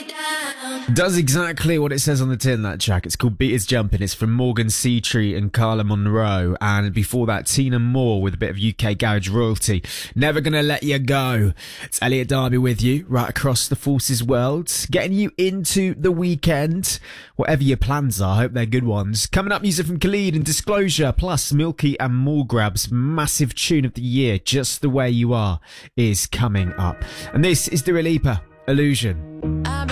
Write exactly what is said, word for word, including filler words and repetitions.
Does exactly what it says on the tin, that track. It's called Beat Is Jumping. It's from Morgan Seatree and Carla Monroe. And before that, Tina Moore with a bit of U K garage royalty. Never Gonna Let You Go. It's Elliot Darby with you, right across the Forces world, getting you into the weekend. Whatever your plans are, I hope they're good ones. Coming up, music from Khalid and Disclosure, plus Milky and More Grab's massive tune of the year, Just the Way You Are, is coming up. And this is Dua Lipa, Illusion.